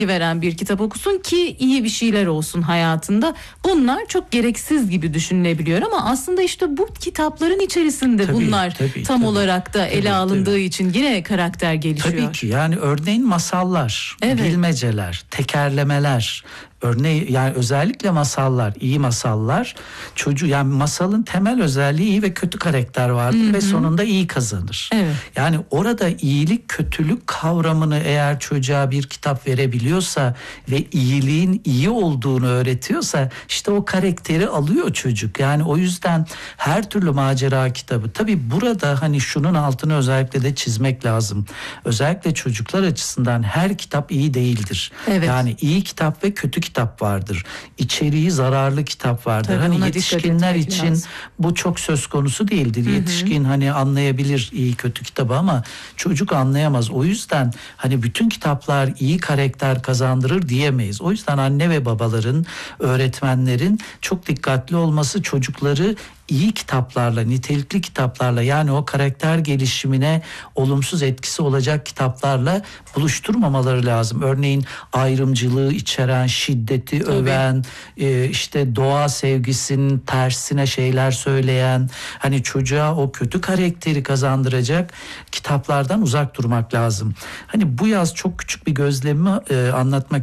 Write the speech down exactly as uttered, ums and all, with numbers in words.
veren bir kitap okusun ki iyi bir şeyler olsun hayatında. Bunlar çok gereksiz gibi düşünülebiliyor ama aslında işte bu kitapların içerisinde tabii, bunlar tabii, tam tabii, olarak da ele tabii, alındığı tabii. için yine karakter gelişiyor. Tabii ki, yani örneğin masallar, evet. bilmeceler, tekerlemeler, örneğin yani özellikle masallar, iyi masallar çocuğu, yani masalın temel özelliği iyi ve kötü karakter vardır, hı hı, ve sonunda iyi kazanır. Evet. Yani orada iyilik kötülük kavramını eğer çocuğa bir kitap verebiliyorsa ve iyiliğin iyi olduğunu öğretiyorsa işte o karakteri alıyor çocuk. Yani o yüzden her türlü macera kitabı. Tabii burada hani şunun altını özellikle de çizmek lazım. Özellikle çocuklar açısından her kitap iyi değildir. Evet. Yani iyi kitap ve kötü kitap vardır. İçeriği zararlı kitap vardır. Tabii, hani yetişkinler için lazım. bu çok söz konusu değildir. Hı-hı. Yetişkin hani anlayabilir iyi kötü kitabı ama çocuk anlayamaz. O yüzden hani bütün kitaplar iyi karakter kazandırır diyemeyiz. O yüzden anne ve babaların, öğretmenlerin çok dikkatli olması, çocukları iyi kitaplarla, nitelikli kitaplarla, yani o karakter gelişimine olumsuz etkisi olacak kitaplarla buluşturmamaları lazım. Örneğin ayrımcılığı içeren, şiddeti Tabii. öven, e, işte doğa sevgisinin tersine şeyler söyleyen, hani çocuğa o kötü karakteri kazandıracak kitaplardan uzak durmak lazım. Hani bu yaz çok küçük bir gözlemimi e, anlatmak